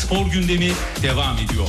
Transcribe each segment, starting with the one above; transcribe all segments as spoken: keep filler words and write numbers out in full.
spor gündemi devam ediyor.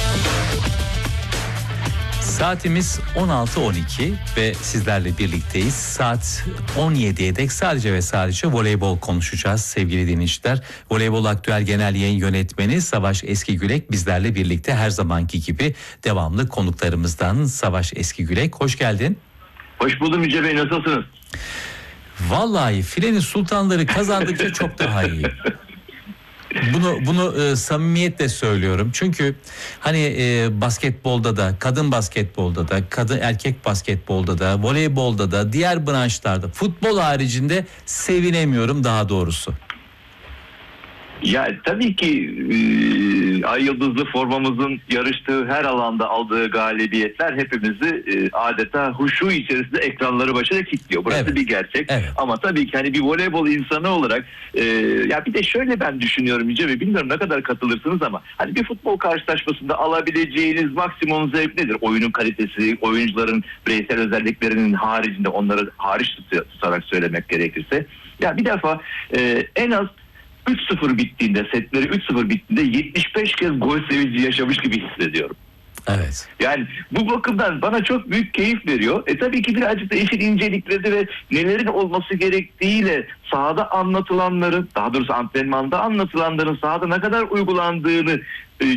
Saatimiz on altı on iki ve sizlerle birlikteyiz. Saat on yediye dek sadece ve sadece voleybol konuşacağız sevgili dinleyiciler. Voleybol Aktüel Genel Yayın Yönetmeni Savaş Eskigülek bizlerle birlikte her zamanki gibi devamlı konuklarımızdan. Savaş Eskigülek, hoş geldin. Hoş buldum Yüce Bey, nasılsınız? Vallahi filenin sultanları kazandıkça çok daha iyi. Bunu bunu e, samimiyetle söylüyorum. Çünkü hani e, basketbolda da, kadın basketbolda da, kadın erkek basketbolda da, voleybolda da, diğer branşlarda, futbol haricinde sevinemiyorum daha doğrusu. Ya tabii ki e, ay yıldızlı formamızın yarıştığı her alanda aldığı galibiyetler hepimizi e, adeta huşu içerisinde ekranları başına kilitliyor. Burası Evet. bir gerçek. Evet. Ama tabii ki hani bir voleybol insanı olarak e, ya bir de şöyle ben düşünüyorum Yüce Bey, bilmiyorum ne kadar katılırsınız ama hani bir futbol karşılaşmasında alabileceğiniz maksimum zevk nedir? Oyunun kalitesi, oyuncuların bireysel özelliklerinin haricinde, onları hariç tut- tutarak söylemek gerekirse. Ya bir defa e, en az üç sıfır bittiğinde, setleri üç sıfır bittiğinde yetmiş beş kez gol sevinci yaşamış gibi hissediyorum. Evet. Yani bu bakımdan bana çok büyük keyif veriyor. E tabii ki birazcık da işin incelikleri ve nelerin olması gerektiğiyle sahada anlatılanların, daha doğrusu antrenmanda anlatılanların sahada ne kadar uygulandığını